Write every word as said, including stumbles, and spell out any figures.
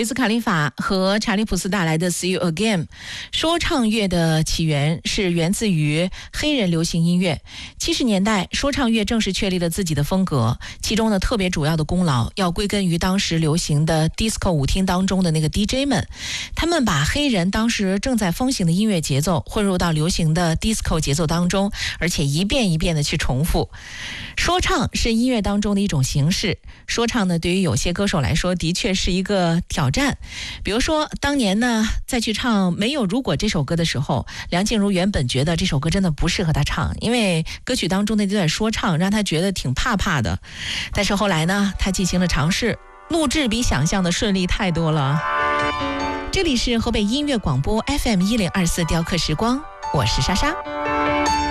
维斯卡利法和查理普斯带来的 See You Again。 说唱乐的起源是源自于黑人流行音乐。七十年代说唱乐正式确立了自己的风格，其中呢特别主要的功劳要归根于当时流行的 disco 舞厅当中的那个 D J 们，他们把黑人当时正在风行的音乐节奏混入到流行的 disco 节奏当中，而且一遍一遍的去重复。说唱是音乐当中的一种形式，说唱呢对于有些歌手来说的确是一个挑战。比如说当年呢在去唱没有如果这首歌的时候，梁静茹原本觉得这首歌真的不适合她唱，因为歌曲当中的这段说唱让她觉得挺怕怕的。但是后来呢她进行了尝试，录制比想象的顺利太多了。这里是河北音乐广播 F M 一零二四雕刻时光，我是莎莎。